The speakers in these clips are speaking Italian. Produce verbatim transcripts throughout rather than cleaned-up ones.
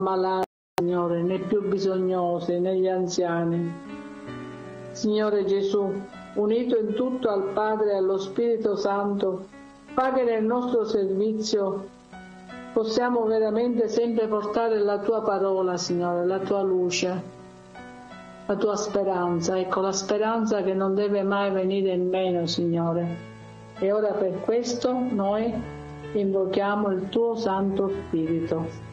malati, Signore, nei più bisognosi, negli anziani. Signore Gesù, unito in tutto al Padre e allo Spirito Santo, fa che nel nostro servizio possiamo veramente sempre portare la Tua parola, Signore, la Tua luce, la Tua speranza, ecco, la speranza che non deve mai venire meno, Signore. E ora per questo noi invochiamo il Tuo Santo Spirito.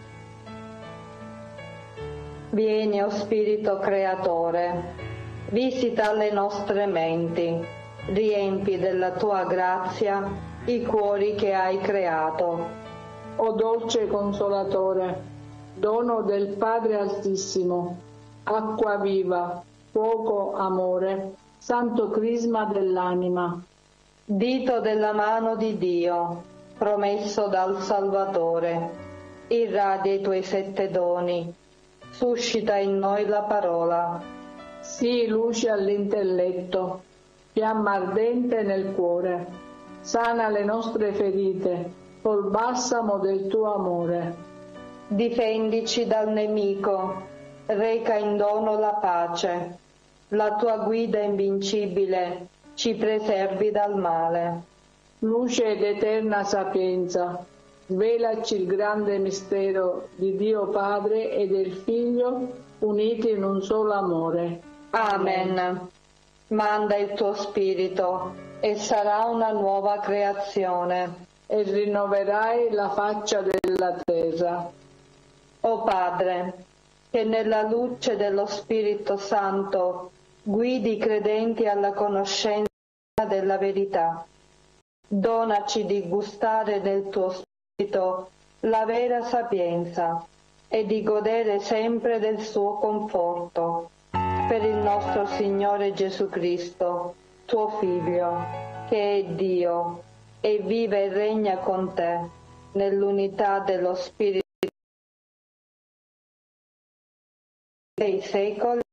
Vieni, o Spirito Creatore, visita le nostre menti, riempi della Tua grazia i cuori che hai creato. O dolce Consolatore, dono del Padre Altissimo, acqua viva, fuoco, amore, santo crisma dell'anima, dito della mano di Dio, promesso dal Salvatore, irradia i Tuoi sette doni, suscita in noi la parola. Sii luce all'intelletto, fiamma ardente nel cuore, sana le nostre ferite col balsamo del Tuo amore. Difendici dal nemico, reca in dono la pace, la Tua guida invincibile ci preservi dal male. Luce ed eterna sapienza, svelaci il grande mistero di Dio Padre e del Figlio uniti in un solo amore. Amen. Manda il Tuo Spirito e sarà una nuova creazione. E rinnoverai la faccia della terra. O Padre, che nella luce dello Spirito Santo guidi i credenti alla conoscenza della verità, donaci di gustare del Tuo Spirito la vera sapienza e di godere sempre del suo conforto. Per il nostro Signore Gesù Cristo, Tuo Figlio, che è Dio e vive e regna con Te nell'unità dello Spirito dei secoli.